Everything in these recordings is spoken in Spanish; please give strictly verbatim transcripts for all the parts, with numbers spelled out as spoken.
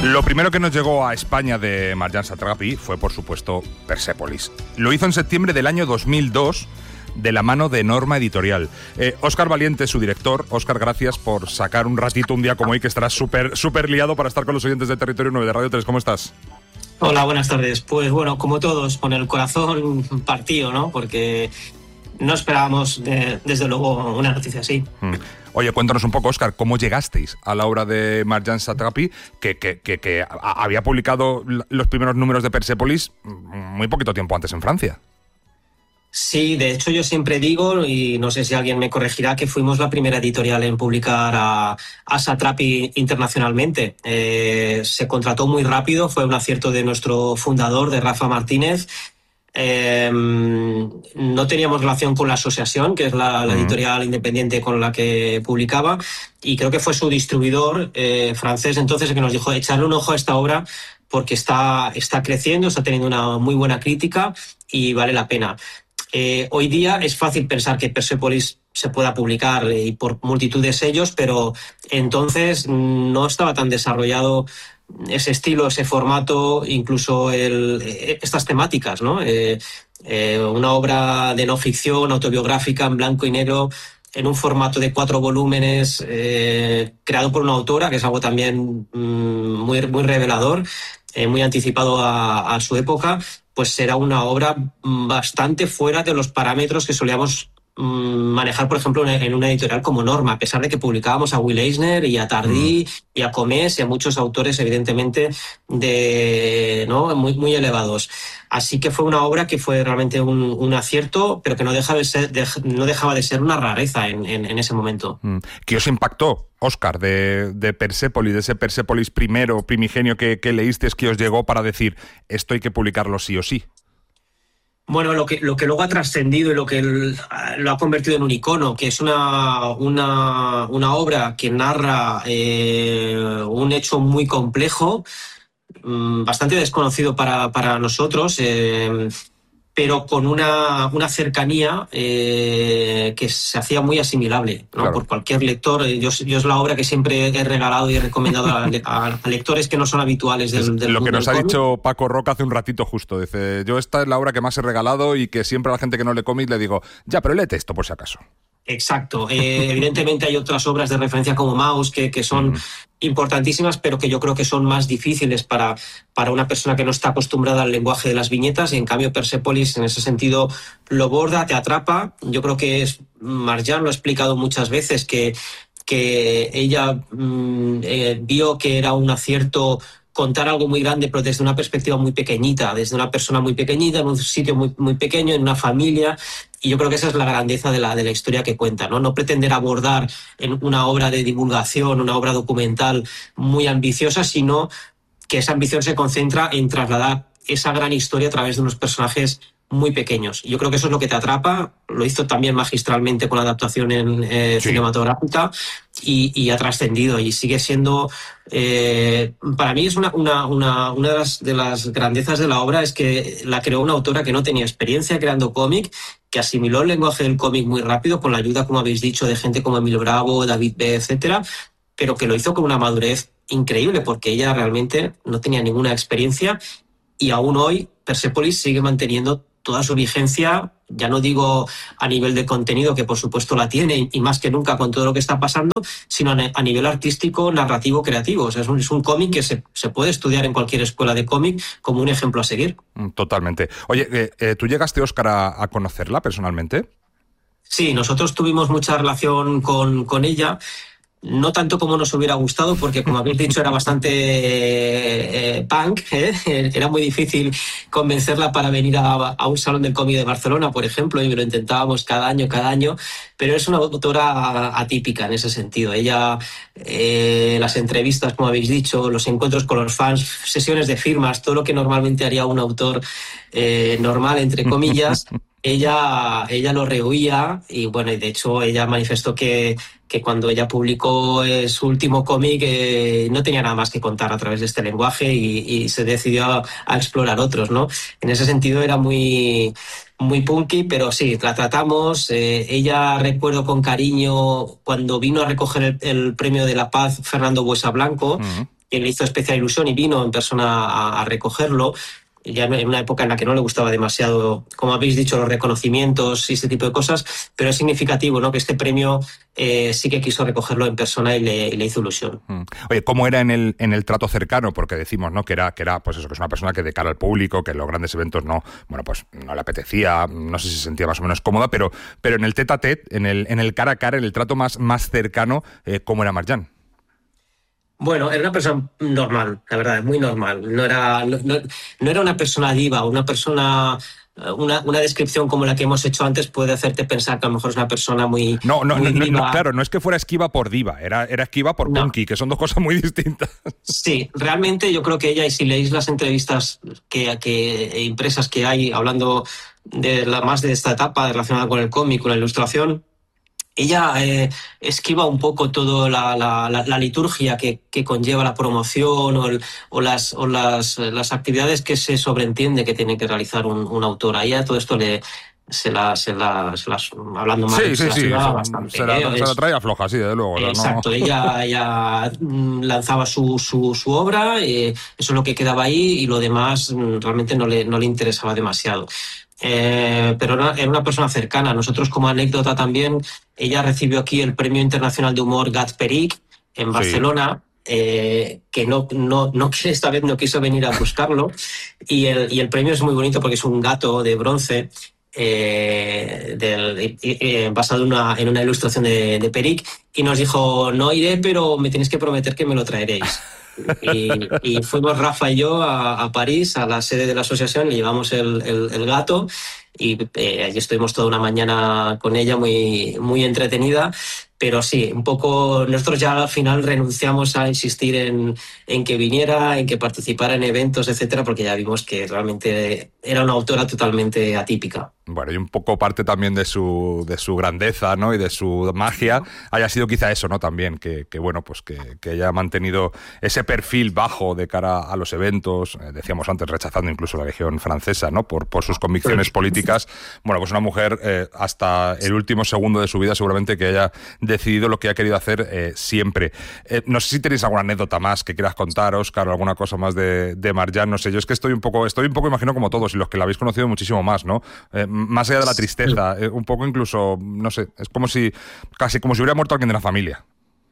Lo primero que nos llegó a España de Marjan Satrapi fue, por supuesto, Persepolis. Lo hizo en septiembre del año dos mil dos, de la mano de Norma Editorial. Eh, Óscar Valiente, su director. Óscar, gracias por sacar un ratito un día como hoy, que estarás súper súper liado para estar con los oyentes de Territorio nueve de Radio tres. ¿Cómo estás? Hola, buenas tardes. Pues bueno, como todos, con el corazón partido, ¿no? Porque no esperábamos, eh, desde luego, una noticia así. Mm. Oye, cuéntanos un poco, Óscar, ¿cómo llegasteis a la obra de Marjan Satrapi, que, que, que, que había publicado los primeros números de Persepolis muy poquito tiempo antes en Francia? Sí, de hecho yo siempre digo, y no sé si alguien me corregirá, que fuimos la primera editorial en publicar a, a Satrapi internacionalmente. Eh, se contrató muy rápido, fue un acierto de nuestro fundador, de Rafa Martínez. Eh, no teníamos relación con la asociación, que es la, la editorial independiente con la que publicaba, y creo que fue su distribuidor eh, francés entonces el que nos dijo echarle un ojo a esta obra porque está, está creciendo, está teniendo una muy buena crítica y vale la pena. Eh, hoy día es fácil pensar que Persepolis se pueda publicar eh, y por multitud de sellos, pero entonces no estaba tan desarrollado ese estilo, ese formato, incluso el, estas temáticas, ¿no? Eh, eh, una obra de no ficción, autobiográfica, en blanco y negro, en un formato de cuatro volúmenes, eh, creado por una autora, que es algo también mmm, muy, muy revelador, eh, muy anticipado a, a su época, pues será una obra bastante fuera de los parámetros que solíamos manejar, por ejemplo, en una editorial como Norma, a pesar de que publicábamos a Will Eisner y a Tardí mm. y a Comés y a muchos autores, evidentemente, de no muy, muy elevados. Así que fue una obra que fue realmente un, un acierto, pero que no, deja de ser, de, no dejaba de ser una rareza en, en, en ese momento. Mm. ¿Qué os impactó, Óscar, de, de Persepolis, de ese Persepolis primero, primigenio que, que leísteis, que os llegó para decir esto hay que publicarlo sí o sí? Bueno, lo que, lo que luego ha trascendido y lo que el, lo ha convertido en un icono, que es una, una, una obra que narra eh, un hecho muy complejo, mmm, bastante desconocido para, para nosotros, eh, pero con una, una cercanía eh, que se hacía muy asimilable, ¿no? Claro. Por cualquier lector. Yo, yo es la obra que siempre he regalado y he recomendado a, a, a lectores que no son habituales del, del Lo mundo que nos del ha cómic. dicho Paco Roca hace un ratito justo. Dice, yo esta es la obra que más he regalado y que siempre a la gente que no lee cómic le digo, ya, pero léete esto por si acaso. Exacto. Eh, evidentemente hay otras obras de referencia como Maus que, que son uh-huh. importantísimas, pero que yo creo que son más difíciles para, para una persona que no está acostumbrada al lenguaje de las viñetas, y en cambio Persepolis en ese sentido lo borda, te atrapa. Yo creo que es, Marjan lo ha explicado muchas veces, que, que ella mmm, eh, vio que era un acierto contar algo muy grande, pero desde una perspectiva muy pequeñita, desde una persona muy pequeñita, en un sitio muy, muy pequeño, en una familia. Y yo creo que esa es la grandeza de la, de la historia que cuenta, ¿no? No pretender abordar en una obra de divulgación, una obra documental muy ambiciosa, sino que esa ambición se concentra en trasladar esa gran historia a través de unos personajes muy pequeños. Yo creo que eso es lo que te atrapa. Lo hizo también magistralmente con la adaptación en, eh, sí. cinematográfica y, y ha trascendido y sigue siendo... Eh, para mí es una, una, una, una de, las, de las grandezas de la obra, es que la creó una autora que no tenía experiencia creando cómic, que asimiló el lenguaje del cómic muy rápido con la ayuda, como habéis dicho, de gente como Emil Bravo, David B., etcétera, pero que lo hizo con una madurez increíble porque ella realmente no tenía ninguna experiencia y aún hoy Persepolis sigue manteniendo toda su vigencia, ya no digo a nivel de contenido, que por supuesto la tiene, y más que nunca con todo lo que está pasando, sino a nivel artístico, narrativo, creativo. O sea, es un, es un cómic que se, se puede estudiar en cualquier escuela de cómic como un ejemplo a seguir. Totalmente. Oye, eh, eh, ¿tú llegaste, Óscar, a, a conocerla personalmente? Sí, nosotros tuvimos mucha relación con, con ella. No tanto como nos hubiera gustado, porque como habéis dicho era bastante eh, punk, ¿eh? Era muy difícil convencerla para venir a, a un salón del cómic de Barcelona, por ejemplo, y lo intentábamos cada año, cada año, pero es una autora atípica en ese sentido. Ella, eh, las entrevistas, como habéis dicho, los encuentros con los fans, sesiones de firmas, todo lo que normalmente haría un autor eh, normal, entre comillas, ella, ella lo rehuía y bueno, y de hecho ella manifestó que, que cuando ella publicó eh, su último cómic eh, no tenía nada más que contar a través de este lenguaje y, y se decidió a, a explorar otros, ¿no? En ese sentido era muy, muy punky, pero sí, la tratamos. Eh, ella, recuerdo con cariño, cuando vino a recoger el, el premio de la Paz Fernando Buesa Blanco, uh-huh. que le hizo especial ilusión y vino en persona a, a recogerlo, ya en una época en la que no le gustaba demasiado, como habéis dicho, los reconocimientos y ese tipo de cosas, pero es significativo, ¿no?, que este premio eh, sí que quiso recogerlo en persona y le, y le hizo ilusión. Oye, ¿cómo era en el en el trato cercano? Porque decimos, ¿no?, que era, que era pues eso, que es una persona que de cara al público, que en los grandes eventos no, bueno, pues no le apetecía, no sé si se sentía más o menos cómoda, pero, pero en el tete a tete, en el, en el cara a cara, en el trato más, más cercano, eh, ¿cómo era Marjan? Bueno, era una persona normal, la verdad, muy normal. No era, no, no, no era una persona diva, una persona... Una, una descripción como la que hemos hecho antes puede hacerte pensar que a lo mejor es una persona muy, no, no, muy no, diva. No, claro, no es que fuera esquiva por diva, era, era esquiva por no. punky, que son dos cosas muy distintas. Sí, realmente yo creo que ella, y si leéis las entrevistas que, que impresas que hay hablando de la, más de esta etapa relacionada con el cómic, con la ilustración, ella eh, esquiva un poco toda la, la, la, la liturgia que, que conlleva la promoción o, el, o, las, o las, las actividades que se sobreentiende que tiene que realizar un, un autor. A ella todo esto le... Se la, se la, se las, hablando mal, sí, se sí, la sí, bastante. Se la, ¿eh? se la traía floja, sí, desde luego. Exacto, no... ella, ella lanzaba su, su, su obra, eh, eso es lo que quedaba ahí, y lo demás realmente no le, no le interesaba demasiado. Eh, pero era, era una persona cercana. Nosotros, como anécdota también, ella recibió aquí el Premio Internacional de Humor Gat Peric en Barcelona. Sí. Eh, que no, no, no esta vez no quiso venir a buscarlo, y el, y el premio es muy bonito porque es un gato de bronce eh, del, eh, basado en una, en una ilustración de, de Peric, y nos dijo: no iré, pero me tenéis que prometer que me lo traeréis. Y, y fuimos Rafa y yo a, a París, a la sede de la asociación, le llevamos el, el, el gato, y eh, allí estuvimos toda una mañana con ella muy, muy entretenida. Pero sí, un poco nosotros ya al final renunciamos a insistir en, en que viniera, en que participara en eventos, etcétera, porque ya vimos que realmente era una autora totalmente atípica. Bueno, y un poco parte también de su, de su grandeza, ¿no?, y de su magia haya sido quizá eso, ¿no?, también, que, que bueno, pues que, que haya mantenido ese perfil bajo de cara a los eventos, eh, decíamos antes, rechazando incluso la Legión Francesa, ¿no?, por, por sus convicciones políticas. Bueno, pues una mujer eh, hasta el último segundo de su vida seguramente que haya decidido lo que ha querido hacer eh, siempre. Eh, no sé si tenéis alguna anécdota más que quieras contar, Óscar, o alguna cosa más de, de Marjan, no sé, yo es que estoy un poco, estoy un poco, imagino, como todos, y los que la habéis conocido muchísimo más, ¿no? Eh, más allá de la tristeza, eh, un poco incluso, no sé, es como si, casi como si hubiera muerto alguien de la familia.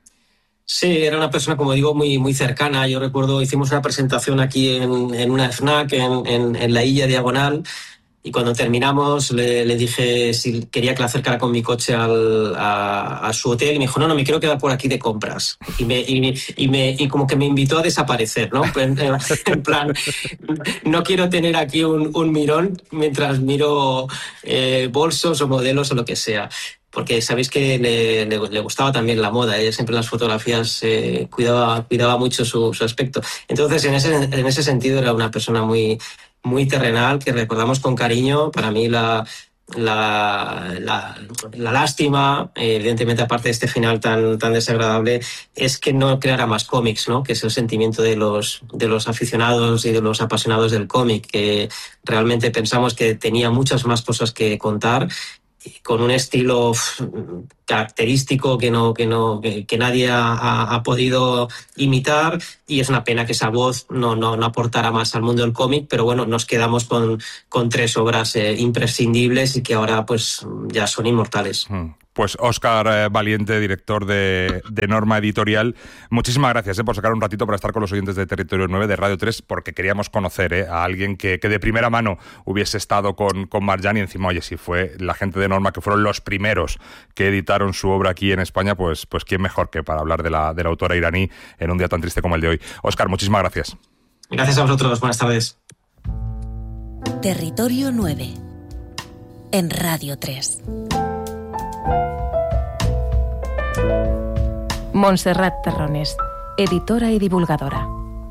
Sí, era una persona, como digo, muy, muy cercana. Yo recuerdo, hicimos una presentación aquí en, en una FNAC, en, en, en la Illa Diagonal, y cuando terminamos le, le dije si quería que la acercara con mi coche al, a, a su hotel, y me dijo: no, no, me quiero quedar por aquí de compras. Y, me, y, y, me, y como que me invitó a desaparecer, ¿no? En, en plan, no quiero tener aquí un, un mirón mientras miro eh, bolsos o modelos o lo que sea. Porque sabéis que le, le, le gustaba también la moda, ella siempre en las fotografías eh, cuidaba, cuidaba mucho su, su aspecto. Entonces, en ese, en ese sentido, era una persona muy, muy terrenal, que recordamos con cariño. Para mí la, la, la, la lástima, eh, evidentemente, aparte de este final tan, tan desagradable, es que no creara más cómics, ¿no?, que es el sentimiento de los, de los aficionados y de los apasionados del cómic, que realmente pensamos que tenía muchas más cosas que contar, con un estilo característico que no que no que, que nadie ha, ha podido imitar, y es una pena que esa voz no no, no aportara más al mundo del cómic, pero bueno, nos quedamos con, con tres obras eh, imprescindibles y que ahora pues ya son inmortales. Hmm. Pues Óscar eh, Valiente, director de, de Norma Editorial, muchísimas gracias eh, por sacar un ratito para estar con los oyentes de Territorio nueve de Radio tres, porque queríamos conocer eh, a alguien que, que de primera mano hubiese estado con, con Marjan, y encima, oye, si fue la gente de Norma, que fueron los primeros que editaron su obra aquí en España, pues, pues quién mejor que para hablar de la, de la autora iraní en un día tan triste como el de hoy. Óscar, muchísimas gracias. Gracias a vosotros, buenas tardes. Territorio nueve en Radio tres. Montserrat Terrones, editora y divulgadora.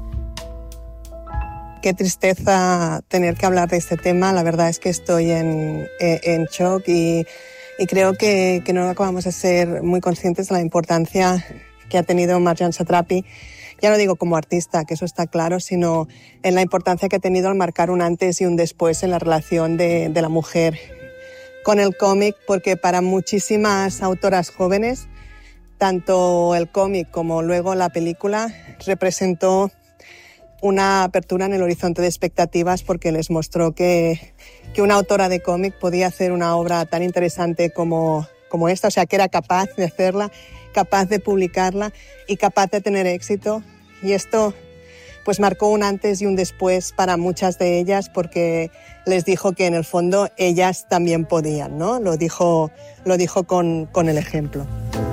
Qué tristeza tener que hablar de este tema. La verdad es que estoy en, en shock y, y creo que, que no acabamos de ser muy conscientes de la importancia que ha tenido Marjan Satrapi. Ya no digo como artista, que eso está claro, sino en la importancia que ha tenido al marcar un antes y un después en la relación de, de la mujer con el cómic, porque para muchísimas autoras jóvenes tanto el cómic como luego la película representó una apertura en el horizonte de expectativas porque les mostró que, que una autora de cómic podía hacer una obra tan interesante como, como esta, o sea, que era capaz de hacerla, capaz de publicarla y capaz de tener éxito. Y esto pues marcó un antes y un después para muchas de ellas porque les dijo que en el fondo ellas también podían, ¿no? Lo dijo, lo dijo con, con el ejemplo.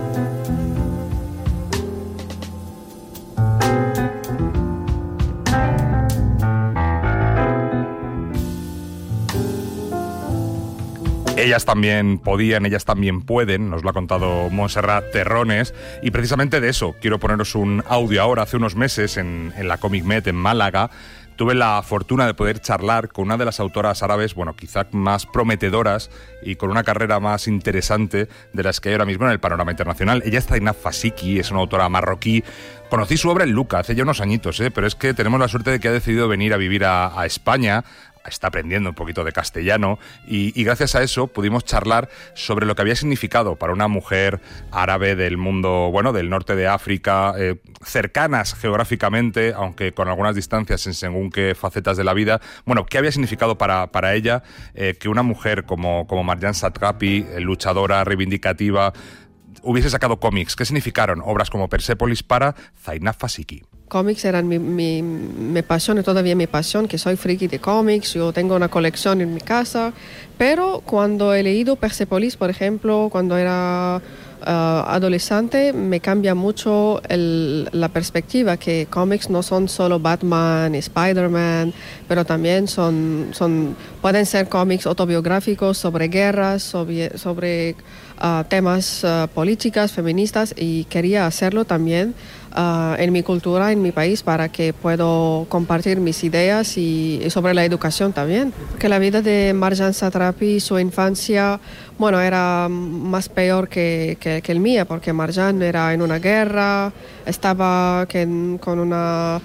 Ellas también podían, ellas también pueden, nos lo ha contado Montserrat Terrones, y precisamente de eso quiero poneros un audio ahora. Hace unos meses en, en la Comic Med en Málaga tuve la fortuna de poder charlar con una de las autoras árabes, bueno, quizá más prometedoras y con una carrera más interesante de las que hay ahora mismo en el panorama internacional. Ella es Zainab Fasiki, es una autora marroquí. Conocí su obra en Luca hace ya unos añitos, ¿eh? Pero es que tenemos la suerte de que ha decidido venir a vivir a, a España. Está aprendiendo un poquito de castellano y, y gracias a eso pudimos charlar sobre lo que había significado para una mujer árabe del mundo, bueno, del norte de África, eh, cercanas geográficamente, aunque con algunas distancias en según qué facetas de la vida. Bueno, ¿qué había significado para, para ella eh, que una mujer como, como Marjan Satrapi, eh, luchadora, reivindicativa, hubiese sacado cómics? ¿Qué significaron obras como Persepolis para Zainab Fasiki? Cómics eran mi, mi, mi pasión y todavía mi pasión, que soy friki de cómics, yo tengo una colección en mi casa, pero cuando he leído Persepolis, por ejemplo, cuando era uh, adolescente, me cambia mucho el, la perspectiva, que cómics no son solo Batman y Spider-Man, pero también son, son, pueden ser cómics autobiográficos sobre guerras, sobre, sobre uh, temas uh, políticos, feministas, y quería hacerlo también Uh, en mi cultura, en mi país, para que puedo compartir mis ideas y, y sobre la educación también. Que la vida de Marjan Satrapi, su infancia, bueno, era más peor que, que, que el mía, porque Marjan era en una guerra, estaba que, con una...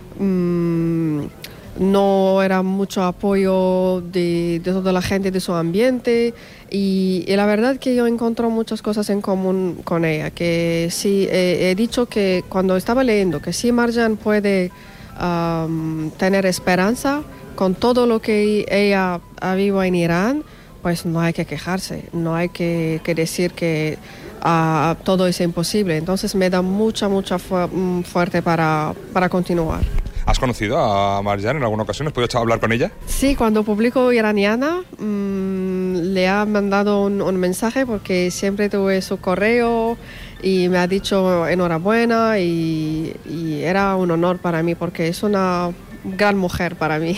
Mmm, no era mucho apoyo de, de toda la gente de su ambiente y, y la verdad que yo encontré muchas cosas en común con ella, que sí, eh, he dicho que cuando estaba leyendo que sí Marjan puede um, tener esperanza con todo lo que ella ha vivido en Irán, pues no hay que quejarse, no hay que, que decir que uh, todo es imposible. Entonces me da mucha, mucha fu- fuerte para, para continuar. ¿Has conocido a Marjan en alguna ocasión? ¿Has podido hablar con ella? Sí, cuando publico Iraniana mmm, le ha mandado un, un mensaje porque siempre tuve su correo y me ha dicho enhorabuena y, y era un honor para mí porque es una gran mujer para mí.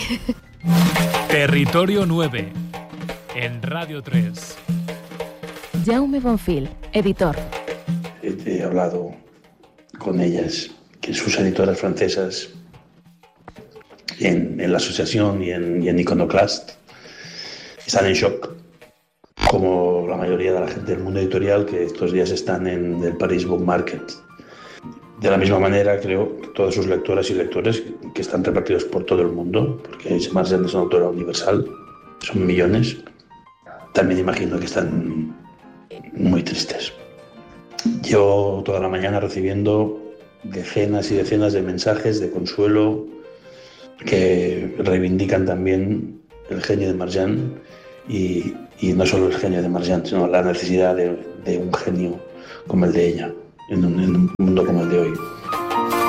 Territorio nueve, en Radio tres. Jaume Bonfil, editor. He hablado con ellas, que sus editoras francesas, En, en la asociación y en, y en Iconoclast, están en shock, como la mayoría de la gente del mundo editorial que estos días están en el Paris Book Market. De la misma manera, creo que todas sus lectoras y lectores que están repartidos por todo el mundo, porque Marjan es una autora universal, son millones, también imagino que están muy tristes. Llevo toda la mañana recibiendo decenas y decenas de mensajes de consuelo que reivindican también el genio de Marjan y, y no solo el genio de Marjan, sino la necesidad de, de un genio como el de ella en un, en un mundo como el de hoy.